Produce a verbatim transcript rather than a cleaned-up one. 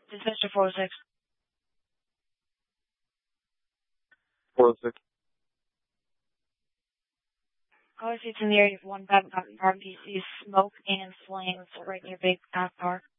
This is Mister four oh six. four oh six. Caller seats in the area of one Babcock Park. Do you see smoke and flames right near Big Path Park?